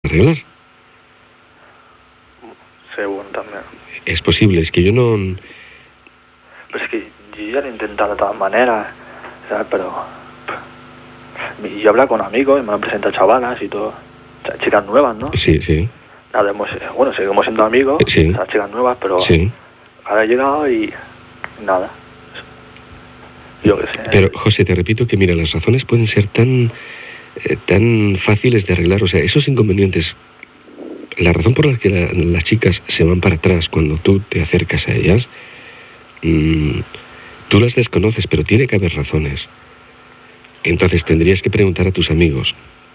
arreglar. Sí, bueno, también. Es posible, es que yo no... Pues es que yo ya lo he intentado de todas maneras, ¿sabes? Pero yo hablaba con amigos y me han presentado chavalas y todo, o sea, chicas nuevas, ¿no? Sí, sí. Nada, bueno, seguimos siendo amigos, Sí. o sea, chicas nuevas, pero Sí. ahora he llegado y nada. Yo qué sé. Pero, José, te repito que, mira, las razones pueden ser tan fáciles de arreglar. O sea, esos inconvenientes, la razón por la que las chicas se van para atrás cuando tú te acercas a ellas, tú las desconoces, pero tiene que haber razones. Entonces tendrías que preguntar a tus amigos.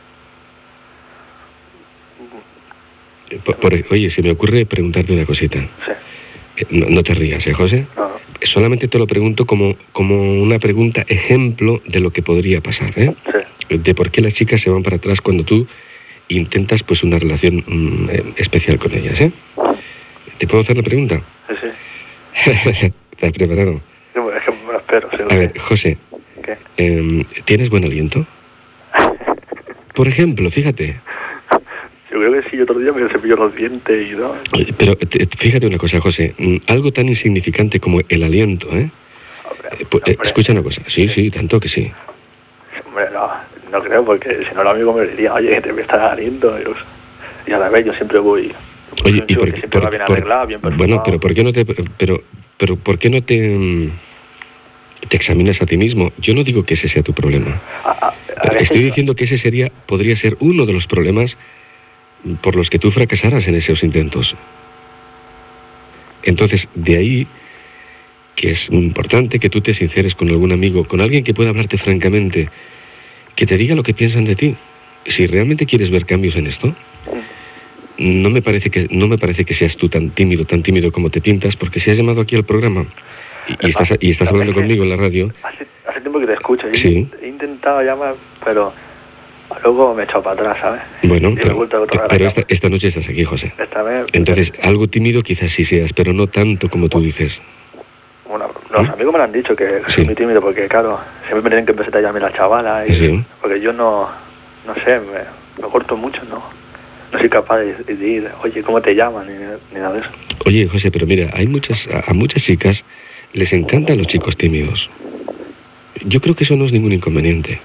Oye, se me ocurre preguntarte una cosita. Sí. No te rías, José? No. Solamente te lo pregunto como una pregunta ejemplo de lo que podría pasar, ¿eh? Sí. De por qué las chicas se van para atrás cuando tú intentas pues una relación especial con ellas, ¿eh? ¿Te puedo hacer la pregunta? Sí, sí. ¿Estás preparado? Es que me lo espero, sí. A ver, José, ¿Qué? ¿tienes buen aliento? Por ejemplo, fíjate. Yo creo que sí, otro día me cepillo los dientes y todo. Pero fíjate una cosa, José, algo tan insignificante como el aliento, ¿eh? Hombre, escucha una cosa, sí, tanto que sí. Hombre, no creo, porque si no el amigo me diría, oye, te me está aliento. Y a la vez yo siempre voy... Oye, ¿y por qué? Siempre va bien arreglado, bien perfumado. Bueno, pero ¿por qué no te... Pero ¿por qué no te examinas a ti mismo? Yo no digo que ese sea tu problema. Estoy diciendo que ese podría ser uno de los problemas por los que tú fracasaras en esos intentos. Entonces, de ahí que es importante que tú te sinceres con algún amigo, con alguien que pueda hablarte francamente, que te diga lo que piensan de ti. Si realmente quieres ver cambios en esto, no me parece que seas tú tan tímido como te pintas, porque si has llamado aquí al programa y estás hablando conmigo en la radio... Hace tiempo que te escucho. Sí. He intentado llamar, pero luego me he echado para atrás, ¿sabes? Bueno, pero esta noche estás aquí, José. Entonces, algo tímido quizás sí seas, pero no tanto como tú dices. Bueno, los amigos me lo han dicho, que soy muy tímido, porque claro, siempre me tienen que empezar a llamar la chavala, porque yo no sé, me corto mucho, no soy capaz de decir, oye, ¿cómo te llaman? Ni nada de eso. Oye, José, pero mira, a muchas chicas les encantan los chicos tímidos. Yo creo que eso no es ningún inconveniente.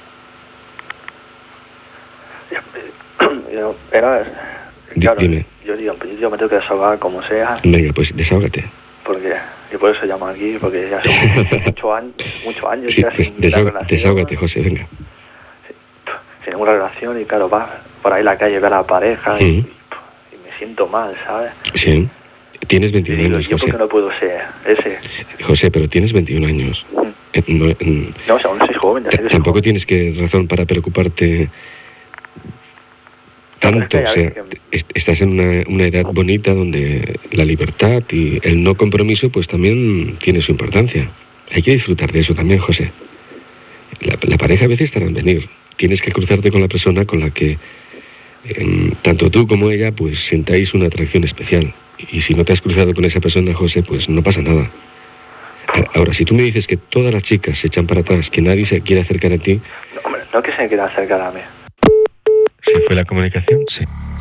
Claro, dime. Yo me tengo que desahogar como sea. Venga, pues desahógate. Porque yo por eso llamo aquí, porque ya son muchos años sí, ya pues sin desahógate, José, venga. Sin ninguna relación, y claro, vas por ahí en la calle, ve a la pareja y me siento mal, ¿sabes? Sí. Tienes 21 años, yo José. ¿Por qué no puedo ser ese? José, pero tienes 21 años. No, o sea, aún soy joven. Tampoco tienes razón para preocuparte tanto. O sea, estás en una edad bonita donde la libertad y el no compromiso pues también tiene su importancia. Hay que disfrutar de eso también, José. La pareja a veces tarda en venir. Tienes que cruzarte con la persona con la que tanto tú como ella pues sintáis una atracción especial. Y si no te has cruzado con esa persona, José, pues no pasa nada. Ahora, si tú me dices que todas las chicas se echan para atrás, que nadie se quiere acercar a ti... No, hombre, no que se quiera acercar a mí. ¿Se fue la comunicación? Sí.